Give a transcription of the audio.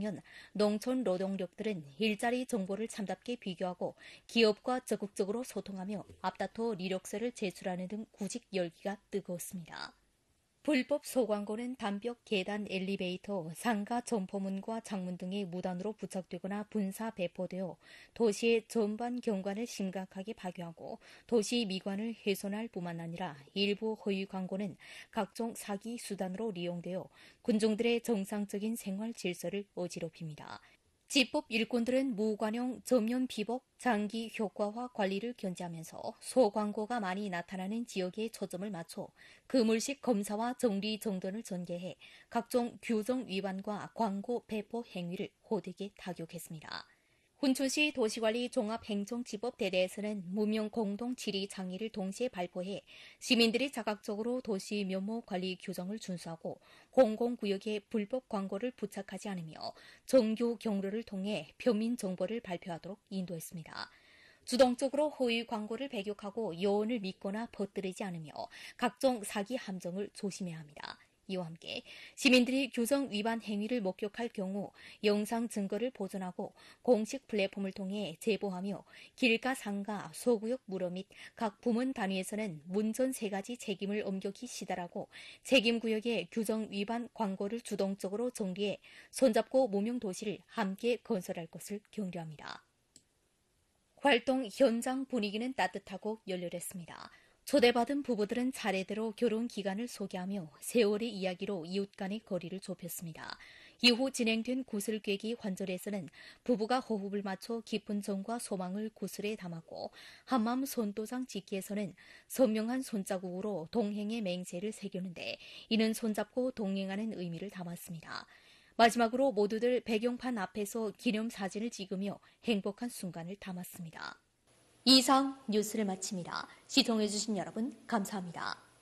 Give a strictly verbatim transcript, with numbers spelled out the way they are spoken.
반면 농촌 노동력들은 일자리 정보를 참답게 비교하고 기업과 적극적으로 소통하며 앞다퉈 이력서를 제출하는 등 구직 열기가 뜨거웠습니다. 불법 소광고는 담벽, 계단, 엘리베이터, 상가, 점포문과 창문 등에 무단으로 부착되거나 분사 배포되어 도시의 전반 경관을 심각하게 파괴하고 도시 미관을 훼손할 뿐만 아니라 일부 허위 광고는 각종 사기 수단으로 이용되어 군중들의 정상적인 생활 질서를 어지럽힙니다. 집법 일꾼들은 무관용 전면 비복, 장기 효과화 관리를 견제하면서 소광고가 많이 나타나는 지역에 초점을 맞춰 그물식 검사와 정리 정돈을 전개해 각종 규정 위반과 광고 배포 행위를 호되게 타격했습니다. 훈춘시 도시관리 종합행정지법 대대에서는 무명 공동 질의 장의를 동시에 발표해 시민들이 자각적으로 도시 면목 관리 규정을 준수하고 공공구역에 불법 광고를 부착하지 않으며 정규 경로를 통해 표민 정보를 발표하도록 인도했습니다. 주동적으로 허위 광고를 배격하고 여론을 믿거나 퍼뜨리지 않으며 각종 사기 함정을 조심해야 합니다. 이와 함께 시민들이 규정 위반 행위를 목격할 경우 영상 증거를 보존하고 공식 플랫폼을 통해 제보하며 길가, 상가, 소구역 무료 및 각 부문 단위에서는 문전 세 가지 책임을 엄격히 시달하고 책임구역의 규정 위반 광고를 주동적으로 정리해 손잡고 무명 도시를 함께 건설할 것을 격려합니다. 활동 현장 분위기는 따뜻하고 열렬했습니다. 초대받은 부부들은 차례대로 결혼 기간을 소개하며 세월의 이야기로 이웃 간의 거리를 좁혔습니다. 이후 진행된 구슬 꿰기 환절에서는 부부가 호흡을 맞춰 깊은 정과 소망을 구슬에 담았고 한마음 손도장 짓기에서는 선명한 손자국으로 동행의 맹세를 새겼는데 이는 손잡고 동행하는 의미를 담았습니다. 마지막으로 모두들 배경판 앞에서 기념사진을 찍으며 행복한 순간을 담았습니다. 이상 뉴스를 마칩니다. 시청해주신 여러분 감사합니다.